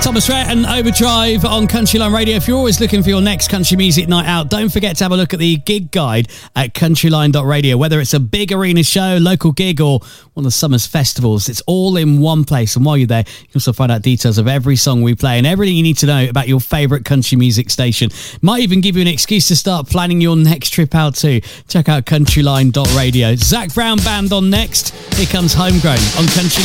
Thomas Rhett and Overdrive on Countryline Radio. If you're always looking for your next country music night out, don't forget to have a look at the gig guide at countryline.radio. Whether it's a big arena show, local gig, or one of the summer's festivals, it's all in one place. And while you're there, you can also find out details of every song we play and everything you need to know about your favourite country music station. Might even give you an excuse to start planning your next trip out too. Check out countryline.radio. Zach Brown Band on next. Here comes Homegrown on Countryline.